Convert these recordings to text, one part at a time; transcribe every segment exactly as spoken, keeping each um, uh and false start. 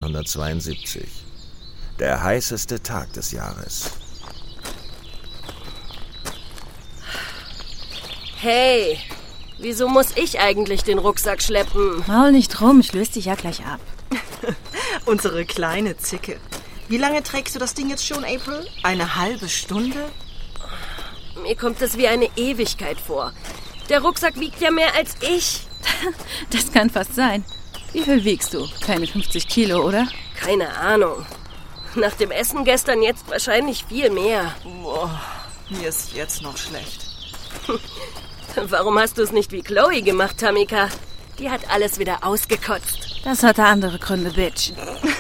neunzehnhundertzweiundsiebzig. Der heißeste Tag des Jahres. Hey, wieso muss ich eigentlich den Rucksack schleppen? Maul nicht rum, ich löse dich ja gleich ab. Unsere kleine Zicke. Wie lange trägst du das Ding jetzt schon, April? Eine halbe Stunde? Mir kommt es wie eine Ewigkeit vor. Der Rucksack wiegt ja mehr als ich. Das kann fast sein. Wie viel wiegst du? Keine fünfzig Kilo, oder? Keine Ahnung. Nach dem Essen gestern jetzt wahrscheinlich viel mehr. Boah, mir ist jetzt noch schlecht. Warum hast du es nicht wie Chloe gemacht, Tamika? Die hat alles wieder ausgekotzt. Das hatte andere Gründe, Bitch.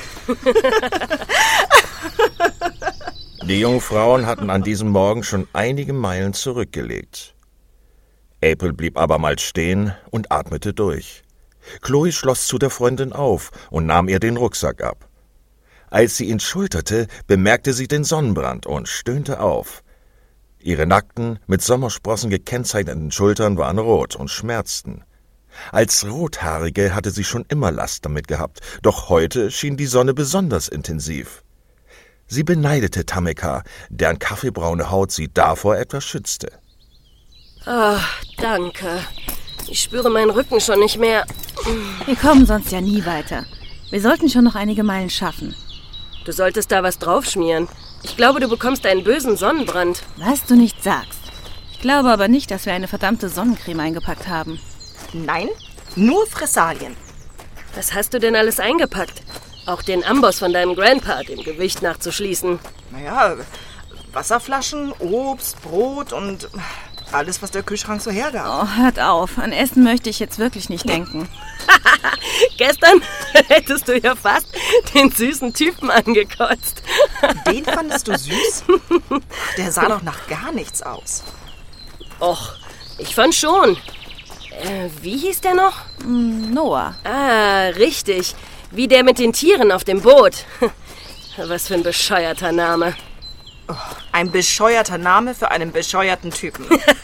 Die jungen Frauen hatten an diesem Morgen schon einige Meilen zurückgelegt. April blieb abermals stehen und atmete durch. Chloe schloss zu der Freundin auf und nahm ihr den Rucksack ab. Als sie ihn schulterte, bemerkte sie den Sonnenbrand und stöhnte auf. Ihre nackten, mit Sommersprossen gekennzeichneten Schultern waren rot und schmerzten. Als Rothaarige hatte sie schon immer Last damit gehabt, doch heute schien die Sonne besonders intensiv. Sie beneidete Tamika, deren kaffeebraune Haut sie davor etwas schützte. Oh, danke. Ich spüre meinen Rücken schon nicht mehr. Wir kommen sonst ja nie weiter. Wir sollten schon noch einige Meilen schaffen. Du solltest da was draufschmieren. Ich glaube, du bekommst einen bösen Sonnenbrand. Was du nicht sagst. Ich glaube aber nicht, dass wir eine verdammte Sonnencreme eingepackt haben. Nein, nur Fressalien. Was hast du denn alles eingepackt? Auch den Amboss von deinem Grandpa, dem Gewicht nachzuschließen. Naja, Wasserflaschen, Obst, Brot und alles, was der Kühlschrank so hergab. Oh, hört auf. An Essen möchte ich jetzt wirklich nicht denken. Gestern hättest du ja fast den süßen Typen angekotzt. Den fandest du süß? Der sah doch nach gar nichts aus. Och, ich fand schon. Äh, wie hieß der noch? Noah. Ah, richtig. Wie der mit den Tieren auf dem Boot. Was für ein bescheuerter Name. Oh, ein bescheuerter Name für einen bescheuerten Typen.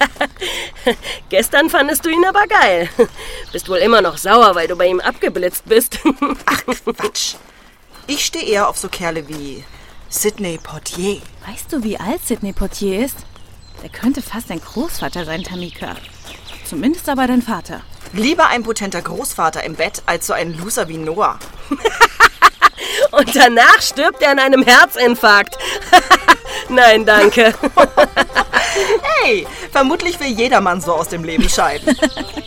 Gestern fandest du ihn aber geil. Bist wohl immer noch sauer, weil du bei ihm abgeblitzt bist. Ach, Quatsch. Ich stehe eher auf so Kerle wie Sidney Poitier. Weißt du, wie alt Sidney Poitier ist? Der könnte fast dein Großvater sein, Tamika. Zumindest aber dein Vater. Lieber ein potenter Großvater im Bett, als so ein Loser wie Noah. Und danach stirbt er an einem Herzinfarkt. Nein, danke. Hey, vermutlich will jedermann so aus dem Leben scheiden.